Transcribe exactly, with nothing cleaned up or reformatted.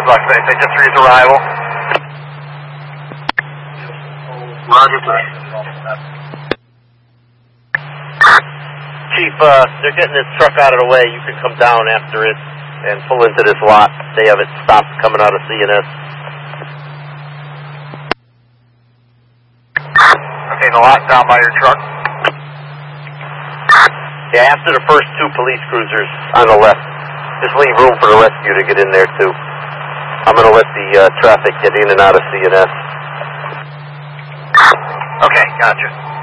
Bucks, they just reached arrival. Roger, sir. Chief, uh, they're getting this truck out of the way. You can come down after it and pull into this lot. They have it stopped coming out of C N S. Okay, the lot down by your truck? Yeah, after the first two police cruisers on the left. Just leave room for the rescue to get in there, too. I'm going to let the uh, traffic get in and out of C N S. Okay, gotcha.